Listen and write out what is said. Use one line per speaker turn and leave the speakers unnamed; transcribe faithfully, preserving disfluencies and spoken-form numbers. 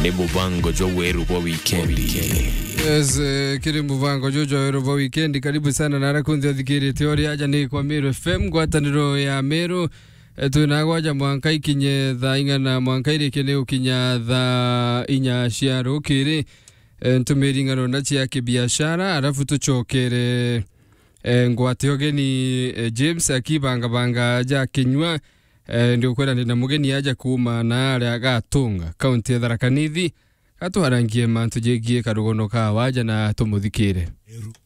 ni mubango jo weru wa weekendi.
Yes, uh, kiri mubango jojo weru wa weekendi. Karibu sana na rakundi wa dhikiri teori aja ni kwa Meru F M gwataniro ya Meru. E, tunagwaja mwanka ikinye tha ingana mwanka iri kene ukinya tha inya shiaro kiri e, ntumiri ngano nachi ya kibiashara arafu tuchokere e, ngwate ogeni e, James akibanga banga aja kinywa e, ndio kwenda ndina mugeni aja kuma na ale agatunga kaunti ya Tharaka Nithi katuharangie mantu jegie karugono ka waja na tumuthikire.